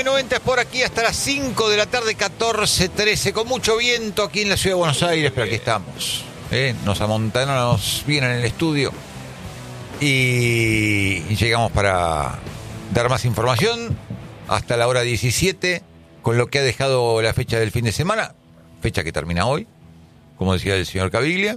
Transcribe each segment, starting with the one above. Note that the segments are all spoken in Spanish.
AM990 es por aquí hasta las 5 de la tarde, 14:13, con mucho viento aquí en la ciudad de Buenos Aires, pero aquí estamos. Nos amontonamos bien en el estudio y llegamos para dar más información hasta la hora 17, con lo que ha dejado la fecha del fin de semana, fecha que termina hoy, como decía el señor Caviglia.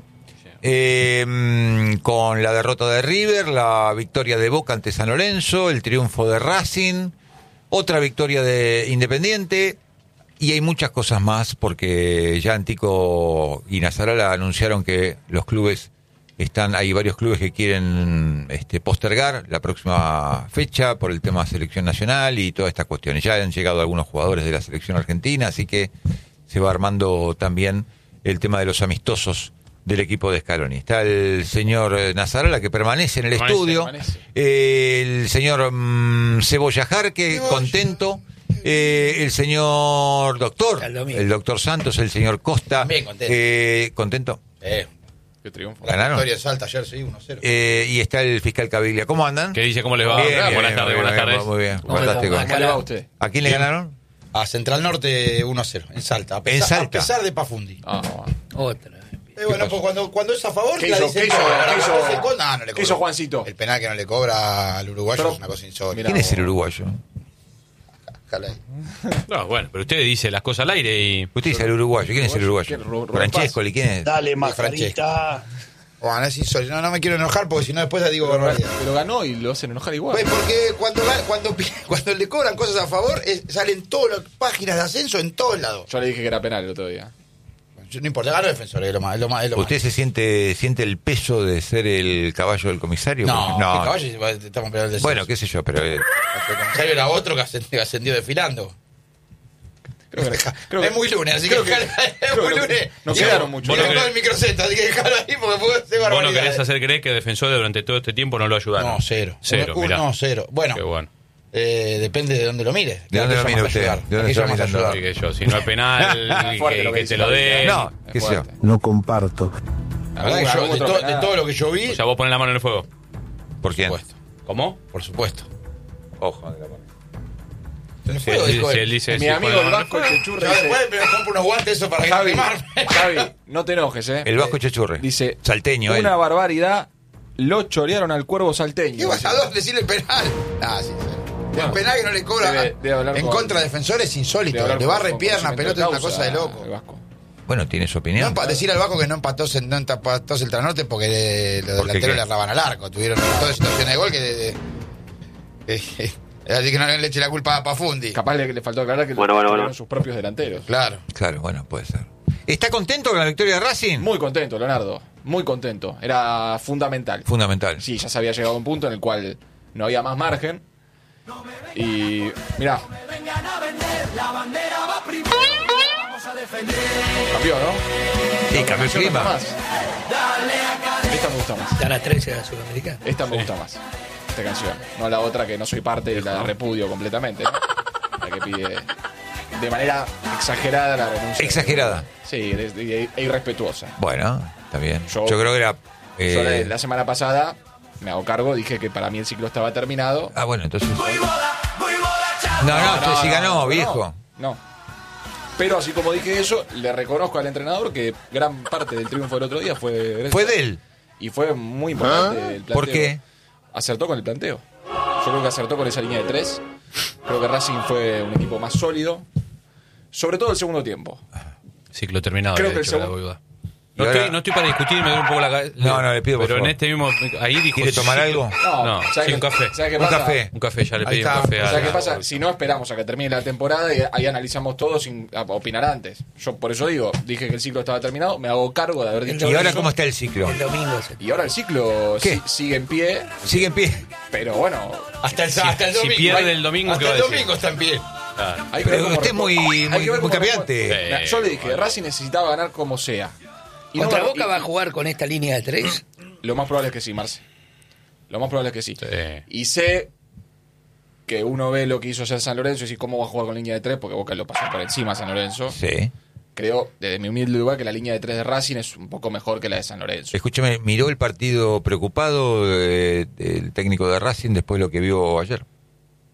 Con la derrota de River, la victoria de Boca ante San Lorenzo, el triunfo de Racing, otra victoria de Independiente, y hay muchas cosas más porque ya Antico y Nasarala anunciaron que los clubes hay varios clubes que quieren postergar la próxima fecha por el tema selección nacional y todas estas cuestiones. Ya han llegado algunos jugadores de la selección argentina, así que se va armando también el tema de los amistosos del equipo de Scaloni. Está el señor Nasarala, que permanece en el estudio. El señor Cebolla Jarque, contento. El señor doctor, el doctor Santos, el señor Costa. También contento. ¿Contento? Qué triunfo. ¿Ganaron? La victoria de Salta ayer, sí, 1-0. Y está el fiscal Caviglia. ¿Cómo andan? ¿Qué dice? ¿Cómo les va? Bien, Buenas tardes, buenas tardes. Muy bien, ¿Cómo fantástico. le va a usted? ¿A quién le ganaron? A Central Norte 1-0, en Salta. A pesar de Pafundi. Otra. Bueno, pues cuando es a favor, ¿Qué la hizo? dicen ¿Qué hizo? toda. ¿Qué hizo? Cuando es en contra, no le ¿Qué hizo cobró. Juancito? El penal que no le cobra al uruguayo Pero, es una cosa insólita. mira, ¿Quién es el uruguayo? Jala ahí. No, bueno, pero usted dice las cosas al aire y... Usted dice el uruguayo. ¿Quién es el uruguayo? ¿Quién? Francescoli, ¿quién es? Dale, Francesco. mascarita. Bueno, es insólito. No me quiero enojar porque si no después ya digo barbaridad. Pero ganó y lo hacen enojar igual. Pues porque cuando le cobran cosas a favor, salen todas las páginas de ascenso en todos lados. Yo le dije que era penal el otro día. No importa, ganó Defensor, es lo más. ¿Usted se siente el peso de ser el caballo del comisario? No, Porque- ¿qué caballo? Estamos peleando el descenso. Bueno, qué sé yo, pero... El comisario era otro que ascendió desfilando. Creo es muy lunes, así que es muy lunes. No quedaron mucho. Y dejó el microcentro, así que dejalo ahí porque puede ser ¿Vos no barbaridad. querés hacer creer que Defensores durante todo este tiempo no lo ayudaron? No, cero. Mirá. No, cero. Bueno, Qué bueno. depende de dónde lo mires. ¿De dónde lo mira llamas a usted? ayudar? ¿De dónde ¿A qué está llamas a mirando? ayudar? Así que yo, si no es penal, Fuerte lo que que dice te lo den. No, qué sé yo. No comparto. La verdad que yo, de todo lo que yo vi, O sea, vos ponés la mano en el fuego. ¿Por quién? por supuesto. ¿Cómo? Por supuesto. Ojo de la mano. El Si fuego, él, dijo si él. él dice... Mi si amigo pone el la mano en Vasco fuego. Chechurri Ya después dice... me compro unos guantes eso para Javi, quemarme. Javi, no te enojes, El Vasco Chechurri. Dice, Salteño, él. una barbaridad, lo chorearon al cuervo salteño. ¿Qué vas a dos decirle el penal? Ah, sí, sí. El penal que no le cobra Debe hablar en con- contra de Defensor es insólito. Le barre pierna, pelota es una cosa de loco. El Vasco. Bueno, tiene su No opinión. decir al Vasco que no empató el Tranorte porque los ¿Por qué delanteros qué? le erraban al arco. Tuvieron todas situaciones de gol que... así que no le eche la culpa a Pafundi. Capaz le faltó aclarar que tuvieron sus propios delanteros. Claro. Claro, bueno, puede ser. ¿Está contento con la victoria de Racing? Muy contento, Leonardo. Muy contento. Era fundamental. Fundamental. Sí, ya se había llegado a un punto en el cual no había más margen. Y mirá. Cambió, ¿no? Sí, cambió el clima. Más. Esta me gusta más. Está a la 13 de la Sudamericana. Esta me gusta más. Esta canción. No la otra que no soy parte y la repudio completamente, ¿no? La que pide de manera exagerada la renuncia. Exagerada. Sí, e irrespetuosa. Bueno, está bien. Yo- Yo creo que era... Yo la semana pasada me hago cargo, dije que para mí el ciclo estaba terminado. Ah, bueno, entonces... No, usted sí ganó, viejo. No. Pero así como dije eso, le reconozco al entrenador que gran parte del triunfo del otro día fue Fue de él. y fue muy importante el planteo. ¿Por qué? Acertó con el planteo. Yo creo que acertó con esa línea de 3. Creo que Racing fue un equipo más sólido. Sobre todo el segundo tiempo. Ciclo terminado. Creo había que dicho el la segundo- Bóveda. Y ahora- No estoy para discutir, me duele un poco la cabeza. No, le pido, por Pero favor. en este mismo... Ahí dijo... ¿Quiere tomar algo? No, ¿sabes sí, qué- un café. ¿sabes qué Un pasa? café. Un café, ya le Ahí pedí un está. café. ¿Sabes qué pasa? Si no esperamos a que termine la temporada y ahí analizamos todo sin opinar antes. Yo por eso digo, dije que el ciclo estaba terminado, me hago cargo de haber dicho ¿Y ahora eso. cómo está el ciclo? El domingo se... Y ahora el ciclo ¿Qué? sigue en pie, Sigue en pie. pero bueno, Hasta el Si domingo. pierde el domingo, ¿qué hasta va a el decir? domingo está en pie. hay que ver Pero cómo usted es muy, responde. Hay muy, que ver muy cómo cambiante. responde. Mira, yo le dije, Racing necesitaba ganar como sea. Y ¿Contra no- Boca va a jugar con esta línea de 3? Lo más probable es que sí, Marce. Lo más probable es que sí. Sí. Y sé que uno ve lo que hizo ayer San Lorenzo y dice cómo va a jugar con línea de 3, porque Boca lo pasó por encima a San Lorenzo. Sí. Creo, desde mi humilde lugar, que la línea de 3 de Racing es un poco mejor que la de San Lorenzo. Escúcheme, ¿miró el partido preocupado el técnico de Racing después de lo que vio ayer?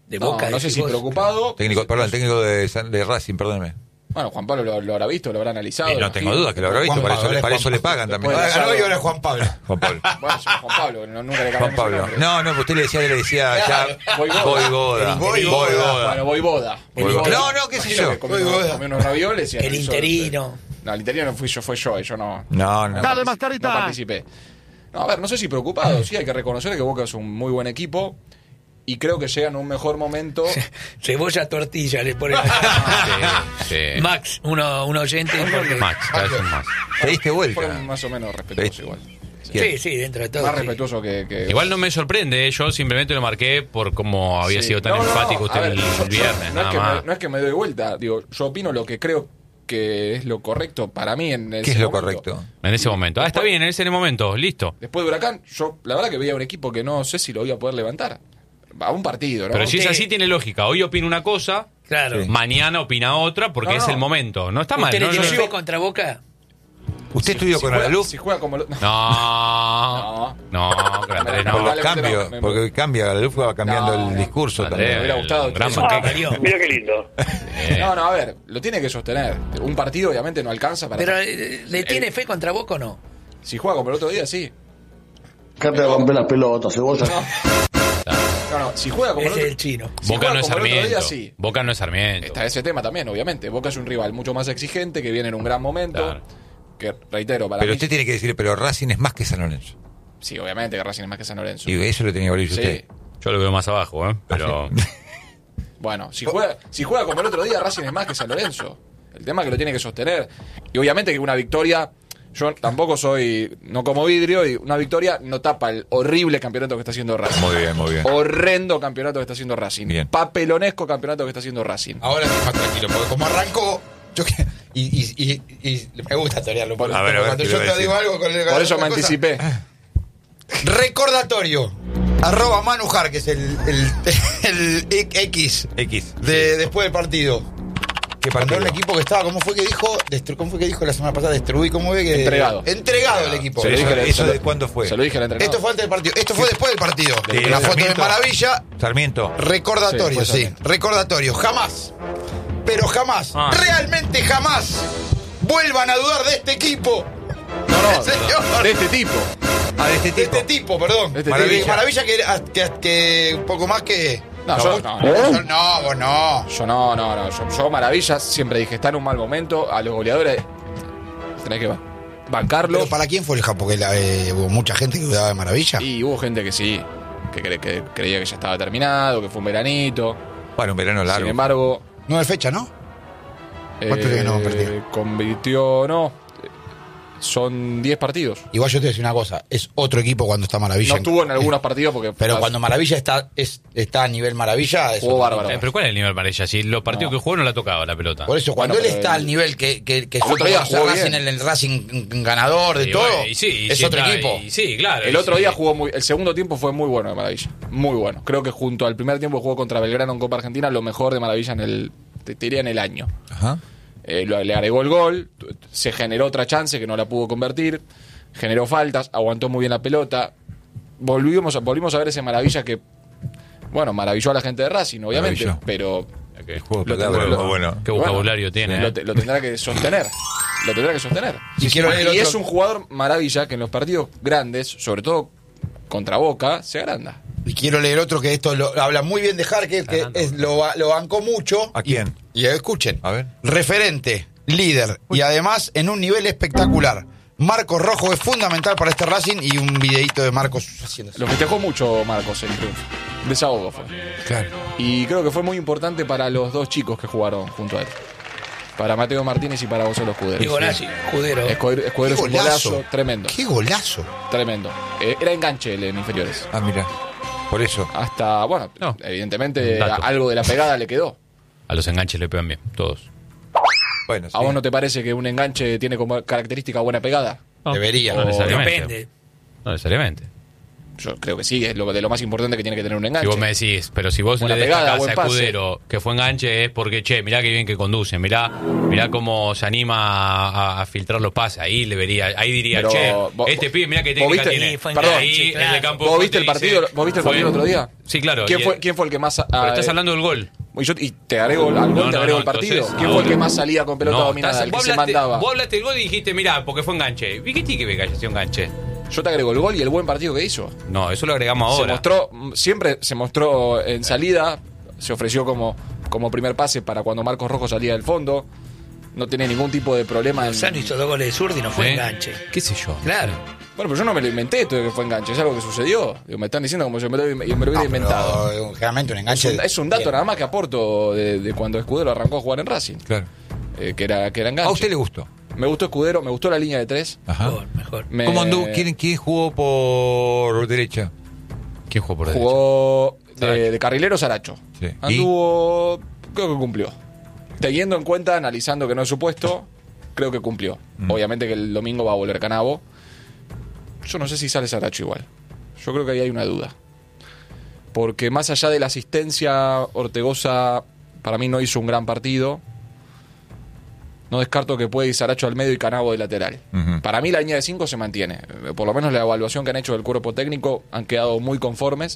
De No, Boca. no sé decís si vos. preocupado. Técnico de Racing, perdóneme. Bueno, Juan Pablo lo habrá visto, lo habrá analizado. No tengo imagino. duda que lo habrá visto, Juan para eso, Pablo, para Juan eso le Pablo. pagan también. Después- Ahora yo era Juan Pablo. Juan Pablo. Bueno, sí, Juan Pablo, nunca le Juan cambiamos el Pablo. nombre. No, usted le decía ya Voivoda. Voivoda. Voivoda. Bueno, Voivoda. Voivoda. No, qué sé Imagino yo. que Comí Voivoda. unos ravioles y El analizó- interino. No, el interino no fui yo, fue yo no. No. No participé. No, a ver, no sé si preocupado. Sí, hay que reconocer que Boca es un muy buen equipo y creo que llega en un mejor momento. Cebolla tortilla le ponen. Sí. Max, un oyente. porque- Max, cada vez son más. Te diste vuelta. Fueron más o menos respetuosos igual. Sí, sí, dentro de todo. Más sí. respetuoso que. Igual no me sorprende, yo simplemente lo marqué por cómo había Sí. sido tan No, no, enfático a usted ver, el yo- viernes, no es nada que más. no es que me doy vuelta, digo, yo opino lo que creo que es lo correcto para mí en ese ¿Qué es lo momento. correcto? En ese momento. Ah, está bien, en ese momento, listo. Después de Huracán, yo la verdad que veía un equipo que no sé si lo iba a poder levantar. A un partido, ¿no? Pero si es Usted- así, tiene lógica. Hoy opina una cosa, Claro. mañana opina otra, porque No, es no. el momento. No está mal. ¿Usted No, le tiene no, fe contra Boca? ¿Usted estudió con juega, Alaluf? si juega como lo- no, Andrés, No, Por no. los Probablemente cambios, no. porque cambia, Alaluf va cambiando No, el no. discurso Andrés, también. Me hubiera gustado. un gran Eso banquete. Valió. Mira qué lindo. No, a ver, lo tiene que sostener. Un partido obviamente no alcanza para. Pero ¿le tiene fe contra Boca o no? Si juega como el otro día, sí. Acá te rompe las pelotas, cebolla. No, si juega como el Ese otro es el chino. si Boca juega no es como el otro día, Sarmiento. sí. Boca no es Sarmiento. Está ese tema también, obviamente. Boca es un rival mucho más exigente, que viene en un gran momento. Claro. Que, reitero, para Pero mí... usted tiene que decir, pero Racing es más que San Lorenzo. Sí, obviamente que Racing es más que San Lorenzo. Y eso lo tenía que decir Sí. usted. Yo lo veo más abajo, pero Bueno, si juega como el otro día, Racing es más que San Lorenzo. El tema es que lo tiene que sostener. Y obviamente que una victoria... Yo tampoco soy... No como vidrio, y una victoria no tapa el horrible campeonato que está haciendo Racing. Muy bien, muy bien. Horrendo campeonato que está haciendo Racing. Bien. Papelonesco campeonato que está haciendo Racing. Ahora estoy más tranquilo, porque como arrancó, yo que- y me gusta torearlo. Por A ver, cuando ¿qué yo le voy a te digo decir? algo con Por eso me una cosa- anticipé. Recordatorio. @Manujar, que es el X X. de después del partido. ¿Qué Cuando partido? era un equipo que estaba, ¿cómo fue que dijo? ¿Cómo fue que dijo la semana pasada? Destruí, ¿cómo ve que? Entregado. Entregado el equipo. Se lo ¿Eso, dije al- eso se lo- de cuándo fue? Se lo dije al entrenador. Esto fue antes del partido. Esto fue después del partido. De La foto de Sarmiento. Maravilla. Sarmiento. Recordatorio, Sí, fue sí. Sarmiento. Recordatorio. Jamás. Pero jamás. Ah. Realmente jamás. Vuelvan a dudar de este equipo. No, Señor. de este tipo. Ah, de este De tipo. este tipo, perdón. De este Maravilla. tipo. Maravilla que un poco más que. No, yo no. No, vos no. Yo no. Yo Maravilla siempre dije, está en un mal momento. A los goleadores tenés que bancarlo. Pero ¿para quién fue el Japón? Porque hubo mucha gente que dudaba de Maravilla. Y hubo gente que sí, que creía que ya estaba terminado, que fue un veranito. Bueno, un verano largo. Sin embargo, No es fecha, ¿no? ¿Cuántos tiene que no convertir? convirtió, no. Son 10 partidos. Igual yo te voy a decir una cosa. Es otro equipo cuando está Maravilla. No estuvo en algunos partidos porque. Pero cuando Maravilla está a nivel Maravilla. Es Jugó otro bárbaro. pero ¿cuál es el nivel para ella? Si los partidos No. que jugó no la tocaba la pelota. Por eso, cuando Bueno, él pero está el- al nivel que el supo otro día conocer jugó Racing, bien. el Racing ganador de Y todo, bueno, y sí, y es sí otro está- equipo. y sí, claro. El y otro sí. día jugó el segundo tiempo fue muy bueno de Maravilla. Muy bueno. Creo que junto al primer tiempo que jugó contra Belgrano en Copa Argentina, lo mejor de Maravilla te diría en el año. Ajá. Le agregó el gol, se generó otra chance que no la pudo convertir, generó faltas, aguantó muy bien la pelota. Volvimos a ver ese Maravilla que, bueno, maravilló a la gente de Racing, obviamente, Maravilló. pero El juego de Lo palabras tendrá- es muy bueno. Qué vocabulario tiene. lo tendrá que sostener. Lo tendrá que sostener. Y quiero leer Y otro- es un jugador maravilla que en los partidos grandes, sobre todo contra Boca, se agranda. Y quiero leer otro que esto lo habla muy bien de Jarque, que lo bancó mucho. ¿A quién? Y escuchen. A ver. Referente, líder y además en un nivel espectacular. Marcos Rojo es fundamental para este Racing y un videíto de Marcos haciendo eso. Lo festejó mucho Marcos el triunfo. Desahogo fue. Claro. Y creo que fue muy importante para los dos chicos que jugaron junto a él. Para Mateo Martínez y para Gonzalo Escudero. Digo, Nazi, Judero. Escudero es un golazo tremendo. ¡Qué golazo! Tremendo. Era enganche él en inferiores. Ah, mira. Por eso. Hasta, bueno, No. evidentemente Dato. algo de la pegada le quedó. A los enganches le pegan bien, todos. Bueno, sí. ¿A vos no te parece que un enganche tiene como característica buena pegada? No, Debería. No necesariamente. Depende. No necesariamente. Yo creo que sí, es de lo más importante que tiene que tener un Si enganche. vos me decís, pero si vos Buena le pegada, destacás buen a pase. Escudero que fue enganche es porque, mirá que bien que conduce, mirá cómo se anima a filtrar los pases. Ahí diría, Pero este pibe, mirá que vos técnica viste- tiene. Sí, fue Perdón, enganche, ahí claro. el de campo ¿Vos viste el te dice, partido? ¿Vos viste el partido el otro día? Sí, claro. ¿Quién fue el que más... Pero estás hablando del gol. Y te agrego al gol, No, te no, agrego no, el partido. entonces, ¿Quién fue el que más salía con pelota dominada? El que se mandaba. Vos hablaste del gol y dijiste, mirá, porque fue enganche. ¿Y qué tiene que ver que haya sido enganche? Yo te agrego el gol y el buen partido que hizo. No, eso lo agregamos ahora. Siempre se mostró en salida, se ofreció como primer pase para cuando Marcos Rojo salía del fondo. No tenía ningún tipo de problema en... Lozano hizo 2 goles de zurdo y no fue ¿Sí? enganche. ¿Qué sé yo? Claro. Bueno, pero yo no me lo inventé esto de que fue enganche, es algo que sucedió. Digo, me están diciendo como si me lo hubiera inventado. Pero, generalmente un enganche. Es un dato nada más que aporto de cuando Escudero arrancó a jugar en Racing. Claro. Que era enganche. ¿A usted le gustó? Me gustó Escudero, me gustó la línea de 3. Ajá. Mejor. ¿Cómo anduvo? ¿Quién jugó por derecha? ¿Quién jugó por derecha? Jugó de carrilero Saracho. Sí. Anduvo, creo que cumplió. Teniendo en cuenta, analizando que no es su puesto, creo que cumplió. Obviamente que el domingo va a volver Canavo. Yo no sé si sale Saracho igual. Yo creo que ahí hay una duda. Porque más allá de la asistencia, Ortegoza para mí no hizo un gran partido. No descarto que puede ir Saracho al medio y Canavo de lateral. Ujú. Para mí la línea de 5 se mantiene. Por lo menos la evaluación que han hecho del cuerpo técnico han quedado muy conformes.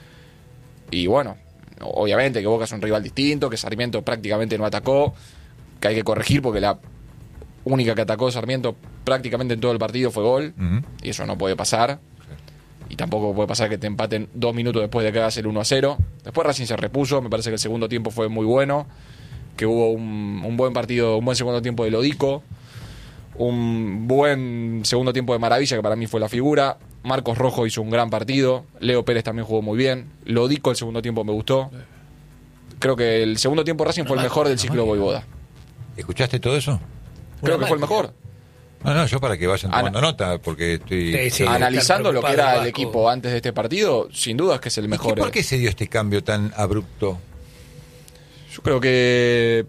Y bueno, obviamente que Boca es un rival distinto, que Sarmiento prácticamente no atacó, que hay que corregir porque la única que atacó Sarmiento prácticamente en todo el partido fue gol. Ujú. Y eso no puede pasar. Y tampoco puede pasar que te empaten 2 minutos después de que hagas el 1-0. Después Racing se repuso, me parece que el segundo tiempo fue muy bueno, que hubo un buen partido, un buen segundo tiempo de Lodico, un buen segundo tiempo de Maravilla, que para mí fue la figura. Marcos Rojo hizo un gran partido, Leo Pérez también jugó muy bien, Lodico el segundo tiempo me gustó. Creo que el segundo tiempo Racing fue el mejor del ciclo Voivoda. ¿Escuchaste todo eso? Creo que fue el mejor. No, yo para que vayan tomando nota, porque estoy... Sí, sí. Analizando lo que preocupado era el el Vasco. equipo antes de este partido, sin duda es que es el mejor. ¿Por qué se dio este cambio tan abrupto? Yo creo que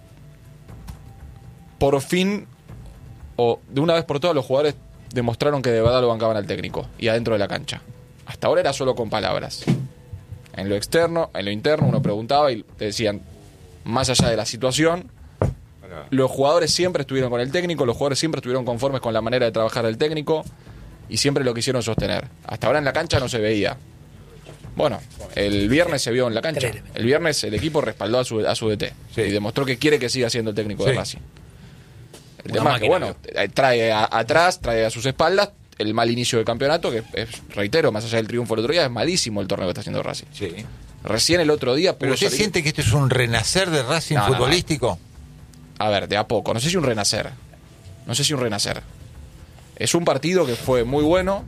por fin, o de una vez por todas, los jugadores demostraron que de verdad lo bancaban al técnico y adentro de la cancha. Hasta ahora era solo con palabras. En lo externo, en lo interno, uno preguntaba y te decían, más allá de la situación, los jugadores siempre estuvieron con el técnico, los jugadores siempre estuvieron conformes con la manera de trabajar del técnico y siempre lo quisieron sostener. Hasta ahora en la cancha no se veía. Bueno, el viernes se vio en la cancha. El viernes el equipo respaldó a su DT Sí. y demostró que quiere que siga siendo el técnico de Sí. Racing. El Una tema es que, máquina. bueno, trae atrás, trae a sus espaldas el mal inicio del campeonato, que es, reitero, más allá del triunfo el otro día, es malísimo el torneo que está haciendo Racing. Sí. Recién el otro día pudo ¿Pero usted salir- siente que esto es un renacer de Racing No, no, no. futbolístico? A ver, de a poco. No sé si un renacer. No sé si un renacer. Es un partido que fue muy bueno.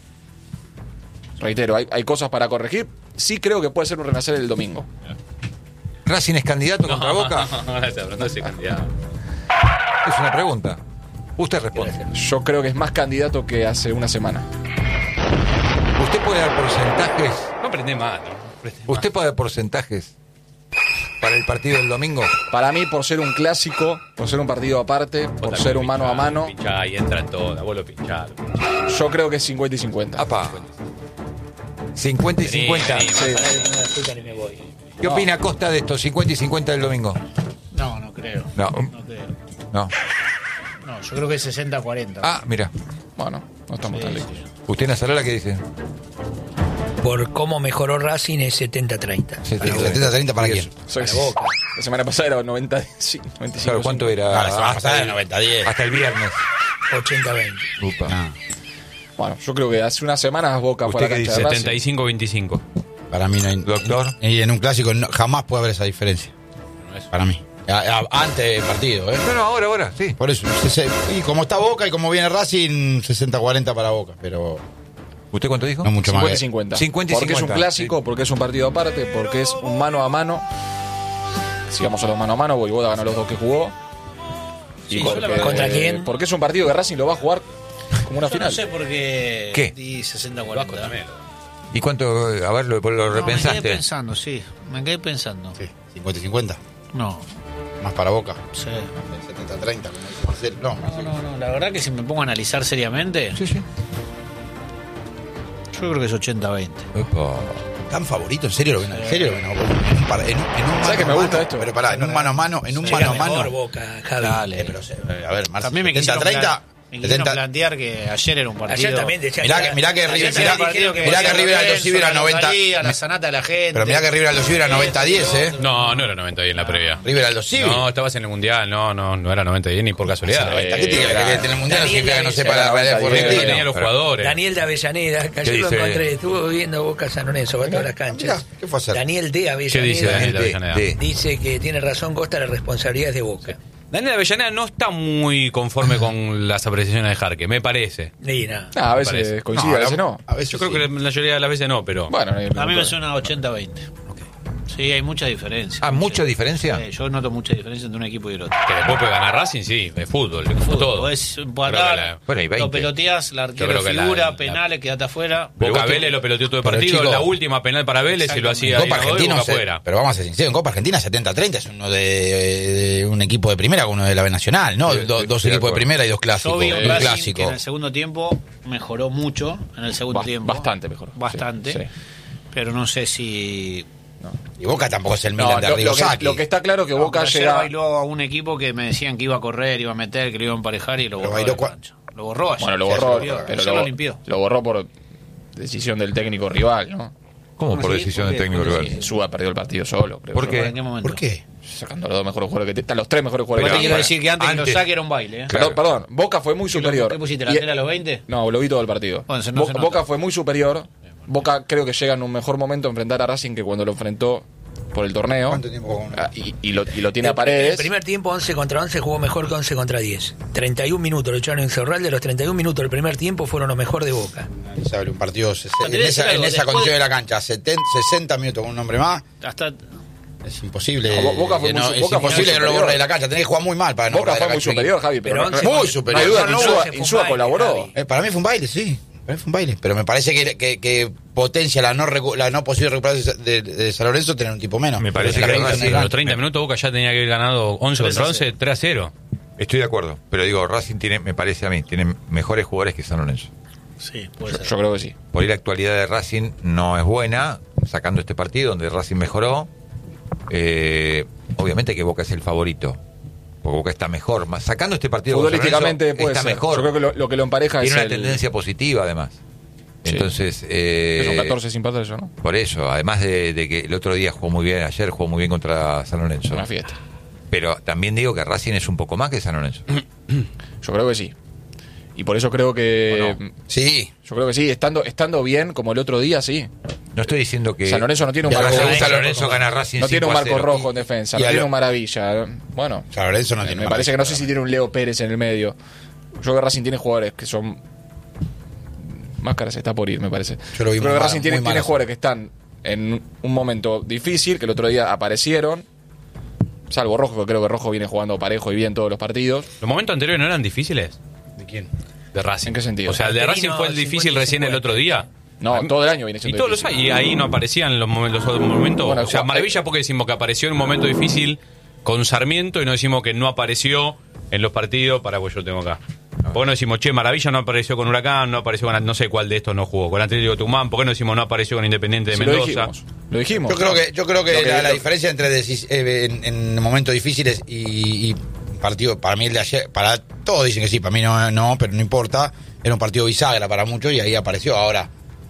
Reitero, hay cosas para corregir. Sí creo que puede ser un renacer el domingo. ¿Racing es candidato contra Boca? Ahora se hablando de ese candidato. Es una pregunta. Usted responde. Yo creo que es más candidato que hace una semana. ¿Usted puede dar porcentajes? No aprendés más, ¿no? Aprendés más. ¿Usted puede dar porcentajes para el partido del domingo? Para mí, por ser un clásico, por ser un partido aparte, Vos por también ser un mano a pinchá, mano, pinchá y entra en todas, vos lo pinchás. yo creo que es 50 y 50. Apa. 50 y 50. Vení, Sí. Pará que ponga azúcar y me voy. ¿Qué opina Costa de esto? 50 y 50 del domingo. No, no creo. No. No creo. No. No, yo creo que es 60-40. Ah, mira. Bueno, no estamos tan lejos. ¿Usted Nazarala qué dice? Por cómo mejoró Racing es 70-30. 70-30 para quién. Para Boca. La semana pasada era 90, sí, 95. Claro, ¿cuánto era? Ah, la semana pasada el- era 90-10. Hasta el viernes. 80-20. Upa. Ah, Bueno, yo creo que hace unas semanas Boca fue a la ¿Usted qué cancha de dice? Racing. 75-25. para mí no hay. Doctor. Y en un clásico jamás puede haber esa diferencia. Para mí. Antes del partido, ¿eh? No, ahora, sí. Por eso. Y como está Boca y como viene Racing, 60-40 para Boca. Pero ¿Usted cuánto dijo? no mucho 50 y más. 50. 50 y porque 50. es un clásico, porque es un partido aparte, porque es un mano a mano. Si vamos a los mano a mano, Voivoda ganó los dos que jugó. Sí, Y yo la verdad- ¿Contra quién? Porque es un partido que Racing lo va a jugar como una Yo final. no sé por qué ¿Qué? di 60-40. Vasco también. ¿Y cuánto? A ver, lo No, me quedé repensaste. pensando, sí. Me quedé pensando. Sí, 50-50. No, Más para Boca. sí. 70-30, como dice Marcelo. No, No, la verdad que si me pongo a analizar seriamente, Sí, sí. yo Yo creo que es 80-20. Epa. ¿Tan favorito? ¿En serio lo ven? ¿En serio lo ven? En un ¿Sabes que me mano a gusta mano, esto? Pero pará, en un mano a mano, Llega mejor mano. Boca, Javi. Dale. Pero, a ver, Marce, También me 70-30. quisieron plantear que ayer era un partido. Ayer también decía Mirá que River, ayer mirá, dijeron mirá que River Aldo Civi era 90. La sanata de la gente. Pero mirá que River Aldo Civi era 90-10, No, no era 90 en la previa. River Aldo Civi. No, estabas en el Mundial, no era 90 ni por casualidad. 90. ¿Qué tiene que ver que en el mundial no significa que no sepa la realidad Daniel Porque argentina? tenía los jugadores. Daniel de Avellaneda, que ayer lo dice? encontré, estuvo viendo Boca San Lorenzo, va a todas las canchas. ¿Qué fue a hacer? Daniel de Avellaneda. ¿Qué dice Daniel de Avellaneda? Dice que tiene razón Costa, la responsabilidad es de Boca. Daniel de Avellaneda no está muy conforme con las apreciaciones de Jarque, me parece. Y nada. A Me veces parece. coincide, a veces no. A veces Yo creo sí. que la mayoría de las veces no, pero... Bueno, A mí me suena 80-20. Sí, hay mucha diferencia. Ah, ¿mucha diferencia? Yo noto mucha diferencia entre un equipo y el otro. Que después puede ganar Racing, sí, es fútbol, como todo. Podés Creo que empatar, la- y 20. lo peloteás, la arquero creo que figura, la- penales, quedate afuera. Pero Boca vos te- Vélez lo peloteó todo el pero, partido, chico, la última penal para Vélez y lo hacía En Copa Dinamo de Argentina, Boca afuera. pero vamos a ser sinceros, en Copa Argentina 70-30 es uno de un equipo de primera con uno de la B Nacional, ¿no? Sí, Dos estoy de equipos de acuerdo. primera y dos Yo clásicos. vi un Un Racing clásico. que en el segundo tiempo mejoró mucho, en el segundo tiempo. Bastante mejor. Bastante. Sí, sí. Pero no sé si... Y Boca tampoco es el No, Milan de lo Arrigo que, Sacchi. lo que está claro que No, Boca pero ayer llega. bailó a un equipo que me decían que iba a correr, iba a meter, que lo iba a emparejar y lo Pero borró bailó de la cancha. Lo borró ayer. Bueno, lo Sí, borró, ayer lo borró. pero Ayer lo limpió. lo borró por decisión del técnico rival, ¿no? ¿Cómo por Sí, decisión ¿por del qué? técnico ¿Por qué? rival? Suba perdió el partido solo, creo. ¿Por yo. qué? ¿En qué momento? ¿Por qué? Sacando a los dos mejores jugadores que los tres mejores Igual jugadores te que quiero tiene. decir que antes que lo Antes. saque era un baile, ¿eh? Claro. Perdón, Boca fue muy superior. ¿Qué pusiste, Y- la tela a los 20? No, lo vi todo el partido. Bueno, no se nota. Boca fue muy superior. Boca creo que llega en un mejor momento a enfrentar a Racing que cuando lo enfrentó por el torneo. ¿Cuánto tiempo jugó uno? Ah, y lo tiene a Paredes. El primer tiempo 11 contra 11 jugó mejor que 11 contra 10. 31 minutos lo echaron en Cerral, de los 31 minutos del primer tiempo fueron los mejor de Boca. Analizable un partido en te voy a decir esa algo, después- condición de la cancha, 60 minutos con un hombre más, Hasta es imposible. No, Boca fue que muy no- su- es Boca fue imposible muy que no lo superior. borre de la cancha, tenés que jugar muy mal para no Boca borrar de fue la muy cancha. superior, Javi, Pero pero, 11 muy contra- superior. No hay duda que No, Insúa, fue un Insúa baile, colaboró. Javi. Para mí fue un baile, sí. Para mí fue un baile. Pero me parece que potencia la no posible recuperación de San Lorenzo tener un tipo menos. Me parece La que condición Racing- de En los cancha. 30 minutos Boca ya tenía que haber ganado 11 contra 11, 3-0. Estoy de acuerdo, pero digo, Racing tiene, me parece a mí, tiene mejores jugadores que San Lorenzo. Sí, puede ser. Yo creo que sí. Por ahí la actualidad de Racing no es buena, sacando este partido donde Racing mejoró. Obviamente que Boca es el favorito, porque Boca está mejor. Sacando este partido con San Futbolísticamente Lorenzo, puede está ser. mejor. Yo creo que lo que lo empareja Tiene es una el- tendencia positiva además. Sí. Entonces, que son 14 sin perder eso, ¿no? por eso, además de que el otro día jugó muy bien, ayer jugó muy bien contra San Lorenzo. Una fiesta. Pero también digo que Racing es un poco más que San Lorenzo. Yo creo que sí. Y por eso creo que. Sí. Yo creo que sí, estando bien como el otro día, sí. No estoy diciendo que San Lorenzo no tiene un Ya, marco San rojo. San Lorenzo gana Racing No tiene un 5 a marco 0. rojo en defensa, Y no a tiene lo- un maravilla. Bueno, San Lorenzo no tiene me parece que no sé si tiene un Leo Pérez en el medio. Yo creo que Racing tiene jugadores que son. Máscara se está por ir, me parece. Yo lo vi creo muy que Racing mal, tiene muy mal. jugadores que están en un momento difícil, que el otro día aparecieron. Salvo Rojo, que creo que Rojo viene jugando parejo y bien todos los partidos. ¿Los momentos anteriores no eran difíciles? ¿De quién? De Racing. ¿En qué sentido? O sea, el de Racing Argentino, fue el difícil 50 y recién el 50. otro día. No, todo el año viene Y siendo todos los difícil. y ahí no aparecían los otros momentos. Bueno, o sea, Juan- maravilla porque decimos que apareció en un momento difícil con Sarmiento y no decimos que no apareció en los partidos. Para pues yo tengo acá. ¿Por qué no decimos, che, Maravilla no apareció con Huracán, no apareció con, no sé cuál de estos no jugó, con Atlético Tucumán? ¿Por qué no decimos no apareció con Independiente de Sí, Mendoza? Lo dijimos. Yo creo que Lo que- la lo- diferencia entre en momentos difíciles y partido, para mí el de ayer, para todos dicen que sí, para mí no, pero no importa, era un partido bisagra para muchos y ahí apareció. Ahora,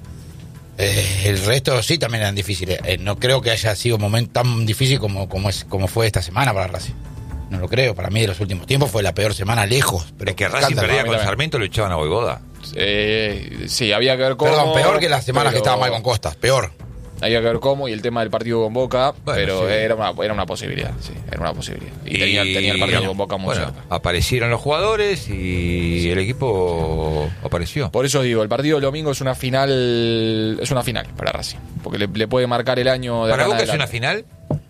el resto sí también eran difíciles. No creo que haya sido un momento tan difícil como fue esta semana para Racing. No lo creo, para mí de los últimos tiempos fue la peor semana lejos. Pero Es que Racing escándalo. perdía a mí con también. Sarmiento, lo echaban a Boivoda. Sí, había que ver cómo. Perdón, peor que las semanas que pero- estaba mal con Costas, peor. Había que ver cómo y el tema del partido con Boca, Bueno, pero sí. era una posibilidad, sí, era una posibilidad. Y tenía el partido con Boca muy bueno, cerca. aparecieron los jugadores y el equipo apareció. Por eso digo, el partido del domingo es una final para Racing, porque le puede marcar el año de ¿Para acá en Boca es una adelante. final?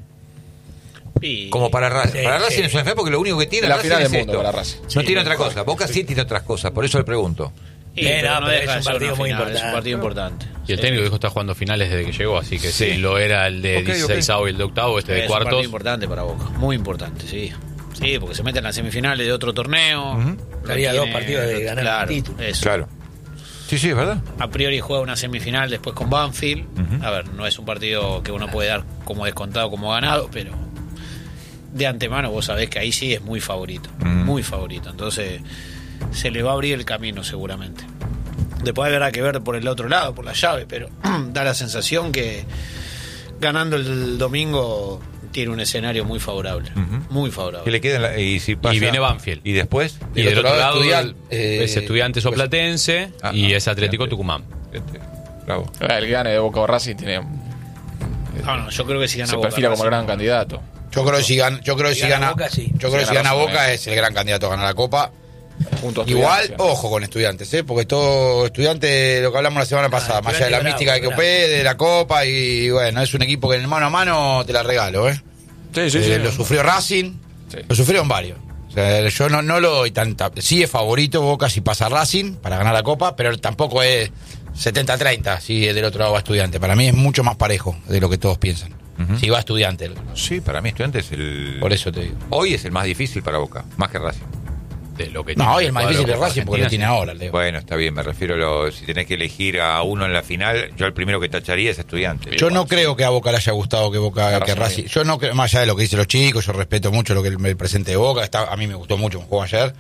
Y- Como para Racing. Sí, Para Racing sí. es una final porque lo único que tiene La Racing final es del mundo esto. para Racing. No Sí, tiene otra mejor. cosa. Boca sí tiene otras cosas, por eso le pregunto. Y, pero no, pero deja es un de ser partido una muy final, importante. Es un partido importante. Y el Sí. técnico dijo que está jugando finales desde que llegó, así que sí, lo era el de Ok, 16avo y el de octavo, este de Es un partido cuartos. importante para Boca, muy importante, sí. Sí, porque se meten en las semifinales de otro torneo. Había Tiene- dos partidos de ganar claro, el título. eso. Claro. Sí, es verdad. A priori juega una semifinal después con Banfield. A ver, no es un partido que uno puede dar como descontado, como ganado, pero de antemano vos sabés que ahí sí es muy favorito. Muy favorito. Entonces se le va a abrir el camino seguramente. Después habrá que ver por el otro lado, por la llave, pero da la sensación que ganando el domingo tiene un escenario muy favorable. Muy favorable. Que le queda y si pasa, Y viene Banfield. Y después. Y del otro lado es Estudiantes Estudiantes o Platense y es Atlético Tucumán. Bravo. El que gane de Boca o Racing tiene, No, yo creo que si gana se Boca, perfila como el Racing, gran candidato. Yo creo que si gana, Boca, sí. yo creo que si gana Boca es el gran candidato a ganar la Copa. Junto a Igual, Estudiantes. ojo con Estudiantes, porque todo Estudiantes, lo que hablamos la semana pasada, más allá de la Estudiantes mística de bravo, Copé, de la Copa, y bueno, es un equipo que en el mano a mano te la regalo, Sí. Lo sufrió Racing, Sí. lo sufrieron varios. O sea, yo no lo doy tanta. Sí es favorito Boca si pasa Racing para ganar la Copa, pero tampoco es 70-30 si del otro lado va Estudiante. Para mí es mucho más parejo de lo que todos piensan. Si va Estudiante. Sí, para mí Estudiantes es el. Por eso te digo. Hoy es el más difícil para Boca, más que Racing. De lo que No, tiene hoy el más cuadro difícil es Copa Racing porque lo Argentina, tiene ahora, Leo. Bueno, está bien, me refiero si tenés que elegir a uno en la final, yo el primero que tacharía es Estudiantes. Yo no creo que a Boca le haya gustado que Racing. Yo no creo, más allá de lo que dicen los chicos, yo respeto mucho lo que el presente de Boca. A mí me gustó mucho un juego ayer.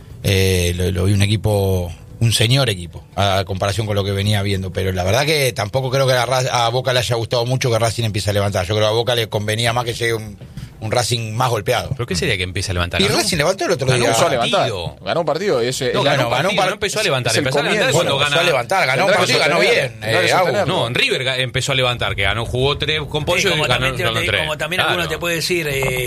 Lo vi un equipo, un señor equipo, a comparación con lo que venía viendo. Pero la verdad que tampoco creo que a Boca le haya gustado mucho que Racing empiece a levantar. Yo creo que a Boca le convenía más que llegue un Racing más golpeado. ¿Pero qué sería que empiece a levantar? Y ¿Ganó? Racing levantó el otro Ganó día. Empezó a levantar. partido. Ganó un partido y ese. No, es- ganó un ganó un partido, par- no empezó a levantar. es el Empezó a levantar comienzo. cuando Bueno, empezó gana. a levantar, ganó un Tendrá que partido y ganó sostener, bien. tendrá que Agus. sostener. No, en River empezó a levantar, que ganó, jugó 3 con Pollo Sí, y como, ganó, también, ganó 3. como también alguno te puede decir.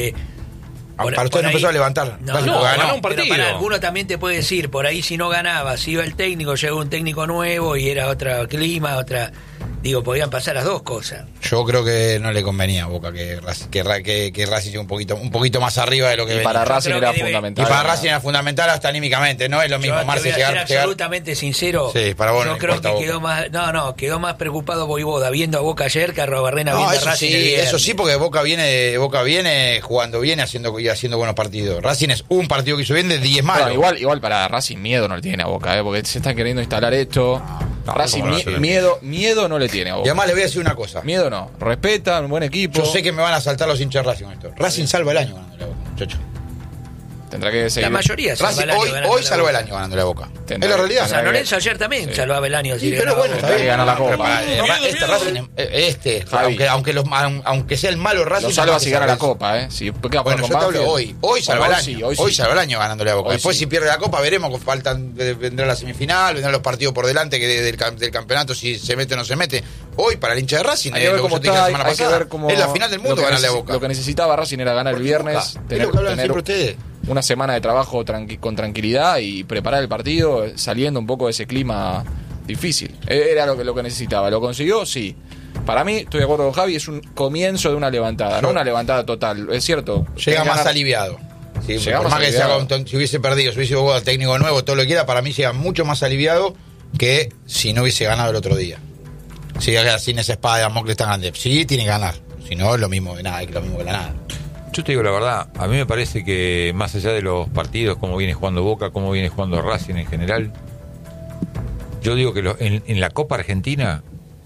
Para usted no empezó a levantar. No, Racing no, ganó un pero partido. para alguno también te puede decir, por ahí si no ganaba, si iba el técnico, llegó un técnico nuevo y era otro clima, otra. Digo, podían pasar las dos cosas. Yo creo que no le convenía a Boca que Racing llegue un poquito más arriba de lo que Y venía. para Racing creo era que debe- Y fundamental. para Racing era fundamental hasta anímicamente, no es lo mismo Yo te Marce voy a llegar, ser absolutamente sincero. Sí, para vos no yo le creo importa que Boca. quedó más preocupado Boivoda viendo a Boca ayer que a Robarrena No, viendo a eso Racing el sí, viernes. eso sí, porque Boca viene jugando bien y haciendo buenos partidos. Racing es un partido que hizo bien de 10 malos. No, igual para Racing miedo no le tiene a Boca, porque se están queriendo instalar esto. Racing ¿cómo no se le- miedo no le tiene a Y Boca. además le voy a decir una cosa. Miedo no. Respeta, un buen equipo. Yo sé que me van a saltar los hinchas de Racing con esto. Racing salva el año ganándole a Boca, muchachos. Tendrá que seguir. La mayoría salva Racing el año ganando hoy la salva el Boca. año ganándole a Boca. Tendrá Es la que- realidad. San Lorenzo ayer también salvaba el año. Sí, si pero ganaba bueno, Boca. está bien. ganar la Copa. Pero este Racing, aunque sea el malo Racing, Lo salva si gana la Racing. Copa, Si queda Bueno, con yo te hablo Banfield. hoy salva el Bueno, año. sí, Hoy salva el año ganándole a Boca. Hoy Después sí. si pierde la Copa veremos que vendrá la semifinal, vendrán los partidos por delante del campeonato, si se mete o no se mete. Hoy para el hincha de Racing, Hay que ver lo que cómo yo te dije la está, semana hay que pasada, ver cómo es la final del mundo lo que ganarle a Boca. Lo que necesitaba Racing era ganar el viernes, Es lo que hablan siempre ustedes. una semana de trabajo con tranquilidad y preparar el partido saliendo un poco de ese clima difícil. Era lo que necesitaba. ¿Lo consiguió? Sí. Para mí, estoy de acuerdo con Javi, es un comienzo de una levantada, no una levantada total. Es cierto. Llega tiene que más ganar- aliviado. Sí, Llega por más más que aliviado. si hubiese perdido, si hubiese jugado al técnico nuevo, todo lo que quiera, para mí llega mucho más aliviado que si no hubiese ganado el otro día. Si llega sin esa espada de Damocles tan grande. Sí, tiene que ganar. Si no, es lo mismo que nada, es lo mismo que la nada. Yo te digo la verdad, a mí me parece que más allá de los partidos, cómo viene jugando Boca, cómo viene jugando Racing en general, yo digo que en la Copa Argentina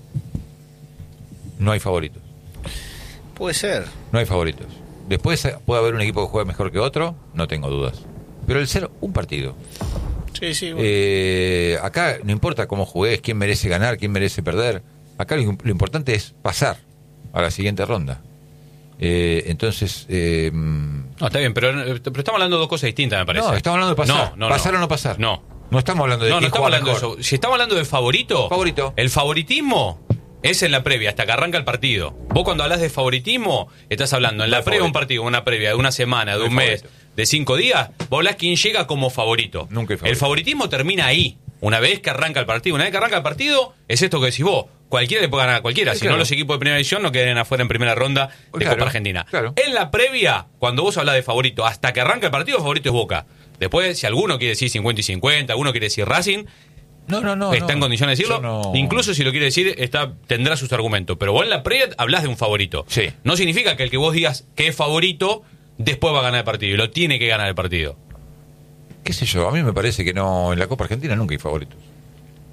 no hay favoritos. Puede ser. No hay favoritos. Después puede haber un equipo que juegue mejor que otro, no tengo dudas. Pero el ser un partido. Sí, bueno. Acá no importa cómo jugués, quién merece ganar, quién merece perder. Acá lo importante es pasar a la siguiente ronda. Entonces... No, está bien, pero estamos hablando de dos cosas distintas, me parece. no, estamos hablando de pasar. No, pasar o no pasar. No. No estamos hablando de No, no quién estamos juega hablando de mejor. eso. Si estamos hablando de favorito, el favoritismo es en la previa, hasta que arranca el partido. Vos cuando hablas de favoritismo, estás hablando en la previa de un partido, una previa de una semana, de No un hay mes, favorito. de 5 días, vos hablás quién llega como favorito. Nunca hay favorito. El favoritismo termina ahí, una vez que arranca el partido. Una vez que arranca el partido, es esto que decís vos. Cualquiera le puede ganar a cualquiera, Sí, si claro. no los equipos de primera división no queden afuera en primera ronda de Claro, Copa Argentina. claro. En la previa, cuando vos hablas de favorito, hasta que arranca el partido, favorito es Boca. Después, si alguno quiere decir 50 y 50, alguno quiere decir Racing, No. está en condiciones de decirlo. Yo no- Incluso si lo quiere decir, tendrá sus argumentos. Pero vos en la previa hablas de un favorito. Sí. No significa que el que vos digas que es favorito, después va a ganar el partido. Y lo tiene que ganar el partido. ¿Qué sé yo? A mí me parece que no, en la Copa Argentina nunca hay favoritos.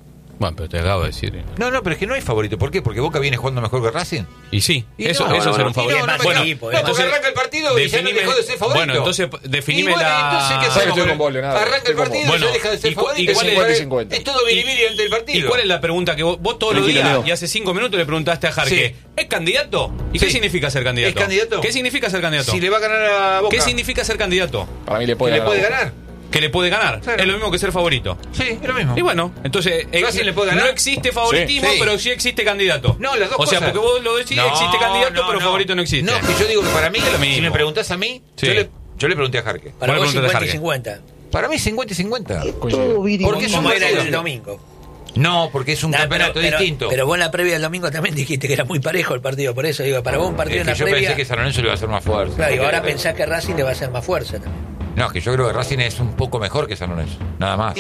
Bueno, pero te acabo de decir. No, pero es que no hay favorito. ¿Por qué? Porque Boca viene jugando mejor que Racing. Y sí, Y eso no, será un y favorito. no, no, bueno, porque arranca el partido y ya no dejó de ser favorito. Bueno, entonces definime Y bueno, la... entonces, ¿qué Estoy hacemos? con vos, Leonardo. Arranca Estoy el con partido vos. y ya deja de ser ¿y cuál favorito. es- 50-50. Es todo biribiri ante el partido. ¿Y cuál es la pregunta que vos todos los Tranquilo, días Leo. y hace 5 minutos le preguntaste a Jarque? Sí. ¿Es candidato? ¿Y Sí. qué significa ser candidato? ¿Es candidato? ¿Qué significa ser candidato? Si le va a ganar a Boca. ¿Qué significa ser candidato? Para mí le Que puede le ganar. puede a Boca. ganar. Que le puede ganar. Claro. Es lo mismo que ser favorito. Sí, es lo mismo. Y bueno, entonces Racing le puede ganar. no existe favoritismo, Sí. pero sí existe candidato. No, las dos O sea, cosas. porque vos lo decís, existe candidato, pero favorito no existe. No, que yo digo que para mí, Es lo mismo. si me preguntás a mí, Sí. yo le pregunté a Jarque. Para Buena vos pregunta 50 de y 50. Para mí 50 y 50. Coincido. Porque es un Como era partido. el domingo. No, porque es un Nah, campeonato distinto. Pero vos en la previa del domingo también dijiste que era muy parejo el partido. Por eso digo, para vos un partido es en que la yo previa... pensé que San Lorenzo le iba a hacer más fuerza. Claro, y Porque- ahora pensás que Racing le va a hacer más fuerza también. No, que yo creo que Racing es un poco mejor que San Lorenzo. Nada más.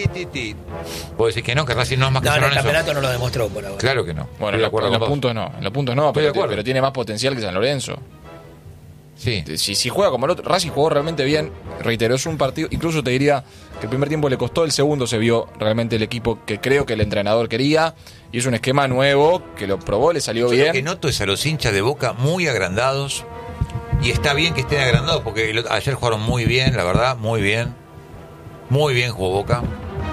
Puedo decir que no, que Racing no es más que No, San en el Lorenzo. campeonato no lo demostró por ahora. Claro que no. Bueno, Estoy de acuerdo en los con vos. puntos no. En los puntos no, Estoy de pero, acuerdo. pero tiene más potencial que San Lorenzo. Sí. Si juega como el otro, Racing jugó realmente bien, reiteró, es un partido, incluso te diría que el primer tiempo le costó, el segundo se vio realmente el equipo que creo que el entrenador quería, y es un esquema nuevo que lo probó, le salió Yo bien. lo que noto es a los hinchas de Boca muy agrandados. Y está bien que estén agrandados porque ayer jugaron muy bien, la verdad, muy bien. Muy bien jugó Boca.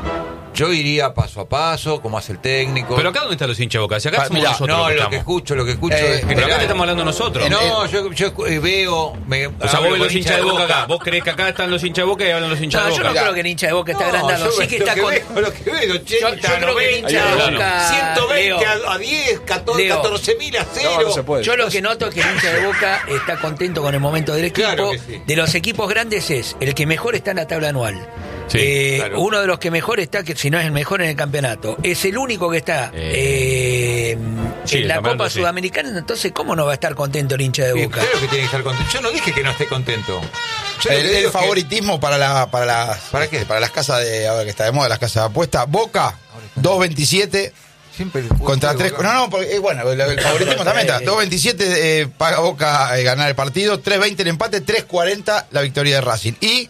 Yo iría paso a paso, como hace el técnico. Pero acá, ¿dónde están los hinchas de Boca? Si acá somos Mirá, nosotros no, los que lo estamos. que escucho es Pero acá te estamos hablando nosotros. No, yo veo. O sea, vos ves los hinchas de Boca acá. Vos creés que acá están los hinchas de Boca y hablan los hinchas No, de yo Boca. no creo que el hincha de Boca está agrandado. yo Sí que lo está que con... veo, lo que veo, 80, Yo creo que el hincha de Ahí, Boca... 120 Leo, a 10, 14, Leo. 14.000 a 0. No, no se puede. Yo lo que noto es que el hincha de Boca está contento con el momento del equipo. Claro que sí. De los equipos grandes es el que mejor está en la tabla anual. Sí, claro. Uno de los que mejor está, que si no es el mejor en el campeonato, es el único que está sí, en el la campeonato, Copa sí. Sudamericana. Entonces, ¿cómo no va a estar contento el hincha de Sí, Boca? claro que tiene que estar contento. Yo no dije que no esté contento. Yo lo que El digo es que- favoritismo para las ¿Para qué? para las casas de ahora que está de moda, las casas de apuesta. Boca 2.27 Siempre el contra juego de 3. Boca. No, porque bueno, el favoritismo también está. 2.27 paga Boca ganar el partido, 3.20 el empate, 3.40 la victoria de Racing. Y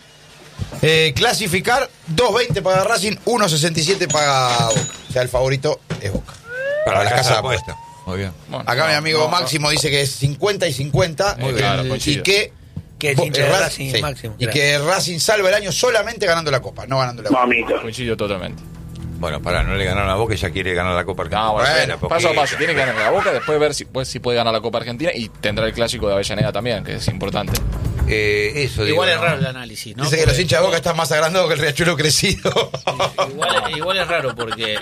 clasificar 2.20 paga Racing, 1.67 paga Boca. O sea, el favorito es Boca. Para la las casa casas de apuesta. Muy bien. Bueno, Acá no, mi amigo no, Máximo dice que es 50 y 50. Muy bien, y coincido. que Que es hincha de Racing, sí, Máximo, y claro. que Racing salva el año solamente ganando la Copa, no ganando la Copa. Mamita. coincido totalmente. Bueno, pará, no le ganaron a Boca y ya quiere ganar la Copa Argentina. No, bueno, Bueno, paso a poquito. paso, tiene que ganar la Boca, después ver si puede ganar la Copa Argentina y tendrá el clásico de Avellaneda también, que es importante. Eso digo, Igual es ¿no? raro el análisis, ¿no? Dice que Porque- los hinchas de Boca están más agrandados que el Riachuelo crecido. Igual es raro porque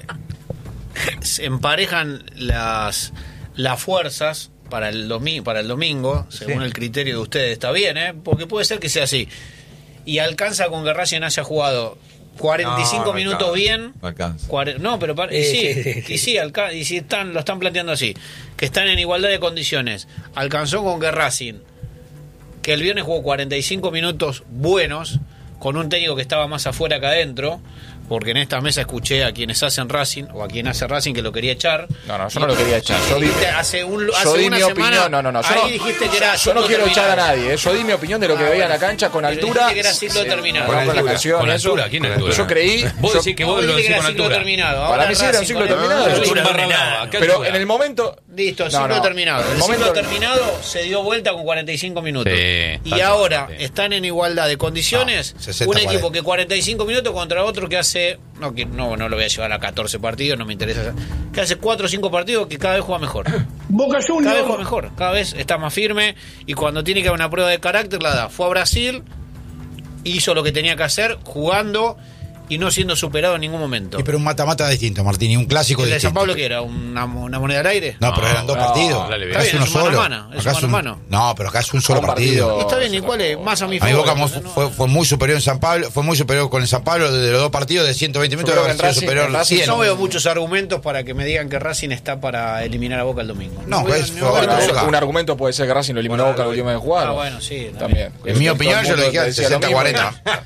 se emparejan las fuerzas para el domingo, según el criterio de ustedes. Está bien, ¿eh? Porque puede ser que sea así. Y alcanza con que Racing haya jugado 45 No, no minutos alcanza, bien. no alcanza. No, pero y sí, y si lo están planteando así, que están en igualdad de condiciones. Alcanzó con que Racing, que el viernes jugó 45 minutos buenos, con un técnico que estaba más afuera que adentro, porque en esta mesa escuché a quienes hacen Racing, o a quien hace Racing que lo quería echar. No, yo no lo quería echar. Yo di, Hace yo una di mi semana, opinión. No. Yo ahí no, dijiste que era yo no ciclo quiero echar a terminado. nadie. Yo di mi opinión de lo que veía en la cancha con Pero altura. dijiste que era ciclo terminado. Con la altura. canción, ¿Con eso. altura? ¿Quién es altura? Yo creí. Vos yo- decís que vos lo dijiste decís que era con ciclo altura. terminado. Para Ahora mí sí era un Racing ciclo con el- terminado. Yo soy un Altura barra terminada. brava. ¿Qué Pero altura? en el momento. Listo, No, ciclo no. terminado. El Momento- ciclo terminado se dio vuelta con 45 minutos. Sí, y está ahora bien. están en igualdad de condiciones. No, 60, un equipo 40. que 45 minutos contra otro que hace. No lo voy a llevar a 14 partidos, no me interesa. Que hace 4 o 5 partidos que cada vez juega mejor. Boca Cada vez juega Juniors. mejor. Cada vez está más firme. Y cuando tiene que dar una prueba de carácter, la da. Fue a Brasil, hizo lo que tenía que hacer, jugando y no siendo superado en ningún momento. Sí, pero un mata-mata distinto, Martín, y un clásico ¿El de distinto. San Pablo qué era? ¿Una moneda al aire? No, pero eran dos partidos. dale, Acá está es bien, uno es un mano solo. a mano, es Acá un es un- mano a mano. No, pero acá es un solo Un partido. partido. Está bien, ¿y cuál es? Más a mi A mi favor. Boca entonces, ¿no? fue muy superior en San Pablo, fue muy superior con el San Pablo de los dos partidos de 120 minutos, creo debe que haber en sido Racing- superior en Racing 100. No veo muchos argumentos para que me digan que Racing está para eliminar a Boca el domingo. No, veo es ni- favorito veo- Boca. Un argumento puede ser que Racing lo eliminó a Boca la última vez jugada. Ah, bueno, sí. También. En mi opinión, Todo el yo lo mundo dije al decía lo mismo. 60-40.